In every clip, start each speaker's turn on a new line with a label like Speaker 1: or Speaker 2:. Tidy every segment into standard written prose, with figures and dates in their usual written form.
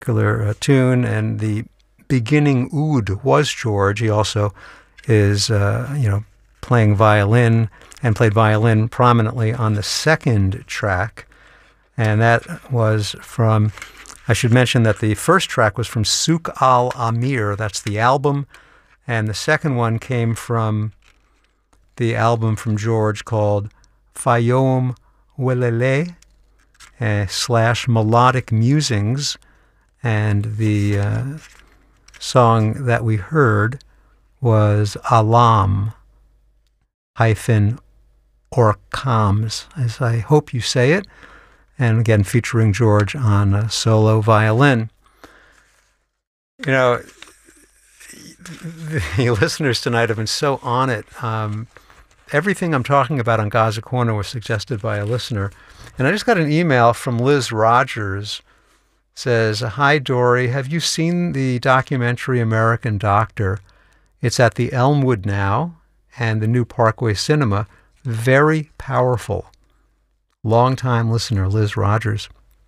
Speaker 1: tune, and the beginning oud was George. He also is, playing violin and played violin prominently on the second track. And that was from, I should mention that the first track was from Souk Al Amir. That's the album. And the second one came from the album from George called Fayom Welele / Melodic Musings. And the song that we heard was Alam Orkams, as I hope you say it. And again, featuring George on a solo violin. The listeners tonight have been so on it. Everything I'm talking about on Gaza Corner was suggested by a listener. And I just got an email from Liz Rogers. Says, "Hi, Dory. Have you seen the documentary American Doctor? It's at the Elmwood now and the new Parkway Cinema. Very powerful." Long-time listener, Liz Rogers.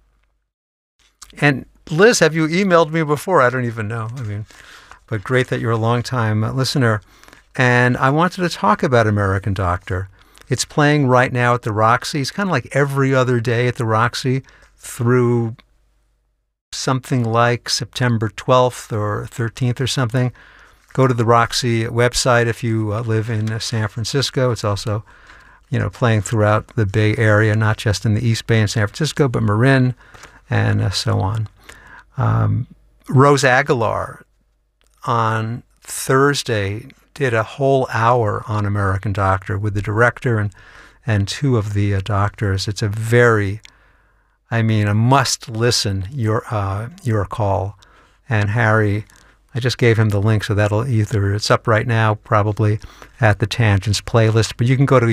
Speaker 1: And Liz, have you emailed me before? I don't even know. But great that you're a long-time listener. And I wanted to talk about American Doctor. It's playing right now at the Roxy. It's kind of like every other day at the Roxy through something like September 12th or 13th or something. Go to the Roxy website if you live in San Francisco. It's also, playing throughout the Bay Area, not just in the East Bay in San Francisco, but Marin and so on. Rose Aguilar on Thursday did a whole hour on American Doctor with the director and two of the doctors. It's a very, a must listen, your call. And Harry, I just gave him the link, so it's up right now, probably at the Tangents playlist, but you can go to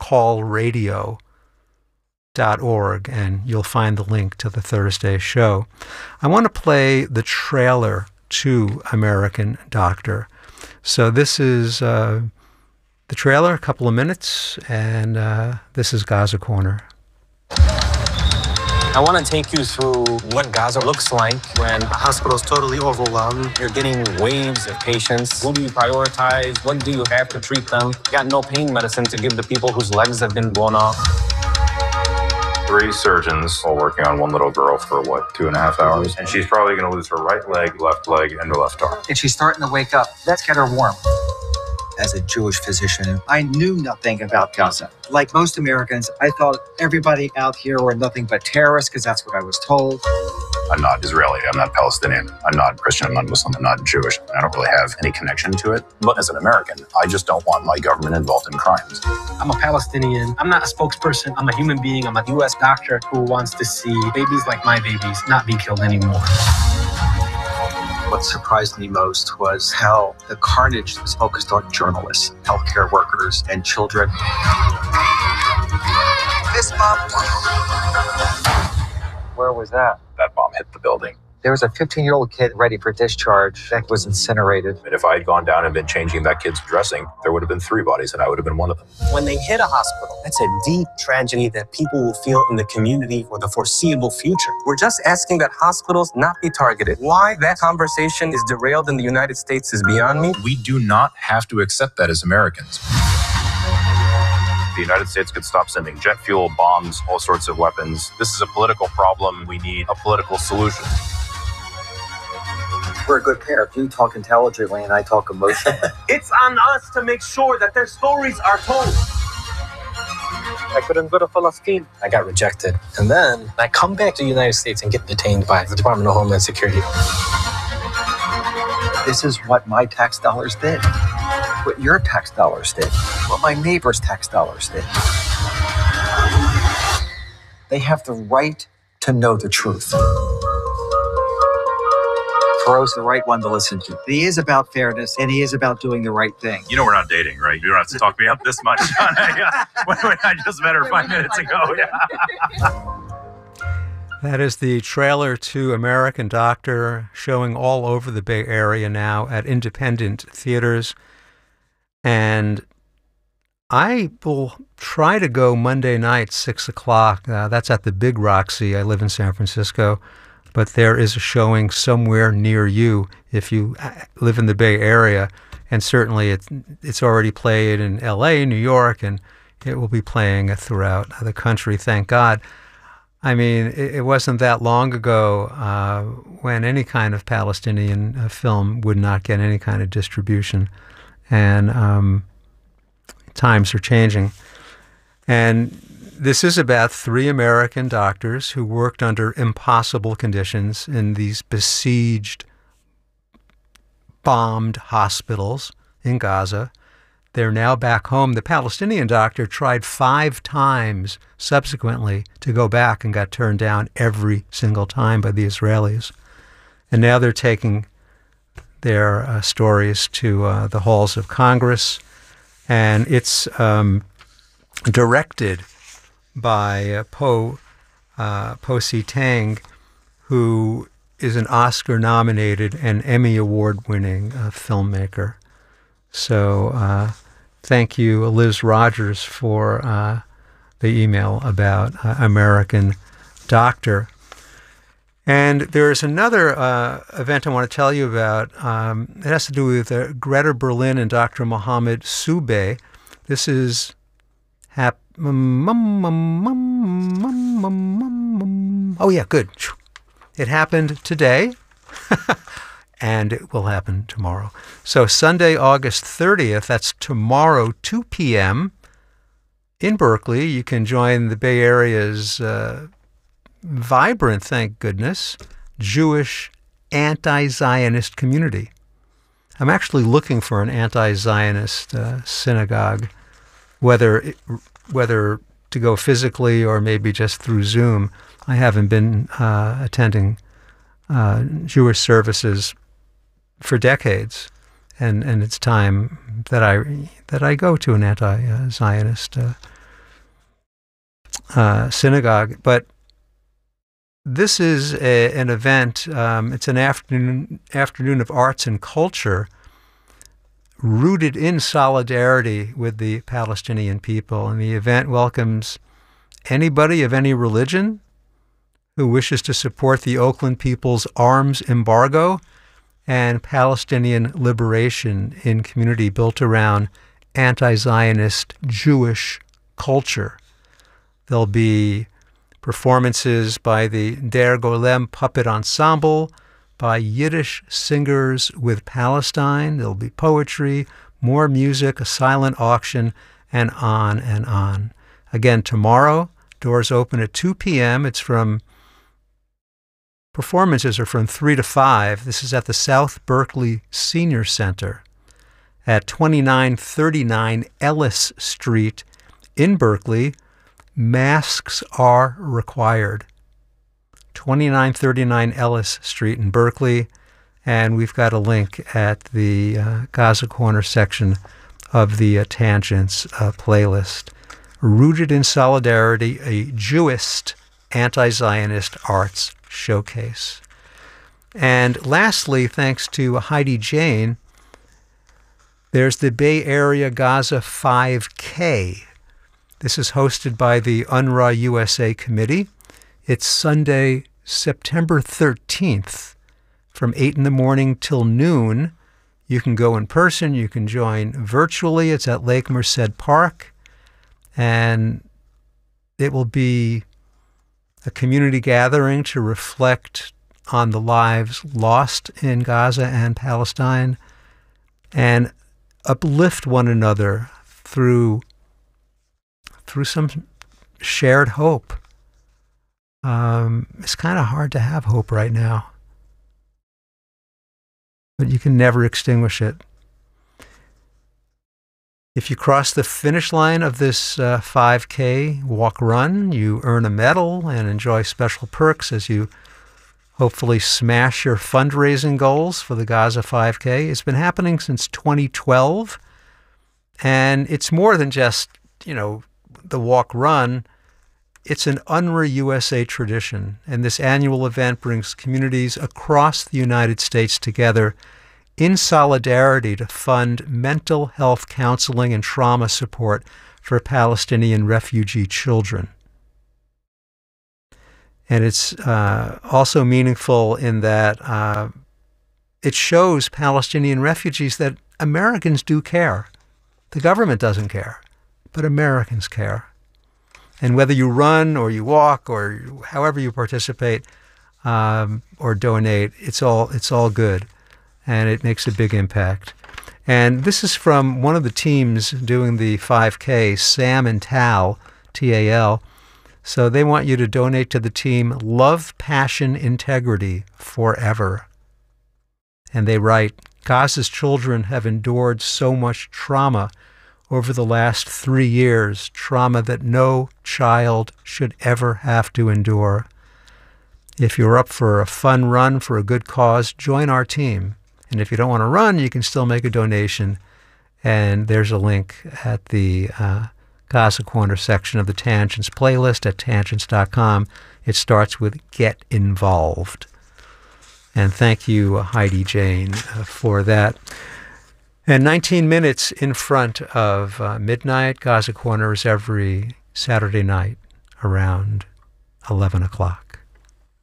Speaker 1: yourcallradio.org and you'll find the link to the Thursday show. I want to play the trailer to American Doctor. So this is the trailer, a couple of minutes, and this is Gaza Corner.
Speaker 2: I want to take you through what Gaza looks like when a hospital is totally overwhelmed. You're getting waves of patients. What do you prioritize? What do you have to treat them? You got no pain medicine to give the people whose legs have been blown off.
Speaker 3: 3 surgeons all working on one little girl for 2.5 hours? And she's probably going to lose her right leg, and her left arm.
Speaker 4: And she's starting to wake up. Let's get her warm. As a Jewish physician, I knew nothing about Gaza. Like most Americans, I thought everybody out here were nothing but terrorists because that's what I was told.
Speaker 3: I'm not Israeli, I'm not Palestinian, I'm not Christian, I'm not Muslim, I'm not Jewish. I don't really have any connection to it. But as an American, I just don't want my government involved in crimes.
Speaker 2: I'm a Palestinian. I'm not a spokesperson. I'm a human being. I'm a U.S. doctor who wants to see babies like my babies not be killed anymore.
Speaker 4: What surprised me most was how the carnage was focused on journalists, healthcare workers, and children. This bomb. Where was that?
Speaker 3: That bomb hit the building.
Speaker 4: There was a 15-year-old kid ready for discharge that was incinerated.
Speaker 3: And if I had gone down and been changing that kid's dressing, there would have been 3 bodies, and I would have been one of them.
Speaker 2: When they hit a hospital, that's a deep tragedy that people will feel in the community for the foreseeable future. We're just asking that hospitals not be targeted. Why that conversation is derailed in the United States is beyond me.
Speaker 3: We do not have to accept that as Americans. The United States could stop sending jet fuel, bombs, all sorts of weapons. This is a political problem. We need a political solution.
Speaker 4: We're a good pair. You talk intelligently and I talk emotionally.
Speaker 2: It's on us to make sure that their stories are told. I couldn't go to Palestine. I got rejected. And then I come back to the United States and get detained by the Department of Homeland Security.
Speaker 4: This is what my tax dollars did. What your tax dollars did. What my neighbor's tax dollars did. They have the right to know the truth. Thoreau's the right one to listen to. He is about fairness, and he is about doing the right thing.
Speaker 3: You know we're not dating, right? You don't have to talk me up this much. I just met her 5 minutes ago.
Speaker 1: That is the trailer to American Doctor, showing all over the Bay Area now at independent theaters. And I will try to go Monday night, 6 o'clock. That's at the Big Roxy. I live in San Francisco. but there is a showing somewhere near you if you live in the Bay Area, and certainly it's already played in L.A., New York, and it will be playing throughout the country, thank God. I mean, it wasn't that long ago when any kind of Palestinian film would not get any kind of distribution, and times are changing. And this is about 3 American doctors who worked under impossible conditions in these besieged, bombed hospitals in Gaza. They're now back home. The Palestinian doctor tried 5 times subsequently to go back and got turned down every single time by the Israelis. And now they're taking their stories to the halls of Congress. And it's directed by Po-Si Tang, who is an Oscar-nominated and Emmy Award-winning filmmaker. So thank you, Liz Rogers, for the email about American Doctor. And there's another event I want to tell you about. It has to do with Greta Berlin and Dr. Mohammed Soubey. This is oh yeah, good. It happened today, and it will happen tomorrow. So Sunday, August 30th, that's tomorrow, 2 p.m. in Berkeley. You can join the Bay Area's vibrant, thank goodness, Jewish anti-Zionist community. I'm actually looking for an anti-Zionist synagogue, whether to go physically or maybe just through Zoom. I haven't been attending Jewish services for decades, and it's time that I go to an anti-Zionist synagogue. But this is an event. It's an afternoon of arts and culture, rooted in solidarity with the Palestinian people. And the event welcomes anybody of any religion who wishes to support the Oakland people's arms embargo and Palestinian liberation in community built around anti-Zionist Jewish culture. There'll be performances by the Der Golem Puppet Ensemble, by Yiddish singers with Palestine. There'll be poetry, more music, a silent auction, and on and on. Again, tomorrow, doors open at 2 p.m. Performances are from 3 to 5. This is at the South Berkeley Senior Center at 2939 Ellis Street in Berkeley. Masks are required. 2939 Ellis Street in Berkeley. And we've got a link at the Gaza Corner section of the Tangents playlist. Rooted in Solidarity, a Jewist anti-Zionist arts showcase. And lastly, thanks to Heidi Jane, there's the Bay Area Gaza 5K. This is hosted by the UNRWA USA Committee. It's Sunday, September 13th, from 8 in the morning till noon. You can go in person, you can join virtually. It's at Lake Merced Park, and it will be a community gathering to reflect on the lives lost in Gaza and Palestine and uplift one another through some shared hope. It's kind of hard to have hope right now, but you can never extinguish it. If you cross the finish line of this 5K walk-run, you earn a medal and enjoy special perks as you hopefully smash your fundraising goals for the Gaza 5K. It's been happening since 2012, and it's more than just, the walk-run. It's an UNRWA USA tradition, and this annual event brings communities across the United States together in solidarity to fund mental health counseling and trauma support for Palestinian refugee children. And it's also meaningful in that it shows Palestinian refugees that Americans do care. The government doesn't care, but Americans care. And whether you run or you walk or however you participate or donate, it's all good, and it makes a big impact. And this is from one of the teams doing the 5K, Sam and Tal, T-A-L. So they want you to donate to the team Love, Passion, Integrity Forever. And they write, Gaza's children have endured so much trauma over the last 3 years, trauma that no child should ever have to endure. If you're up for a fun run for a good cause, join our team. And if you don't want to run, you can still make a donation. And there's a link at the Gaza Corner section of the Tangents playlist at tangents.com. It starts with Get Involved. And thank you, Heidi Jane, for that. And 19 minutes in front of midnight. Gaza Corner is every Saturday night around 11 o'clock.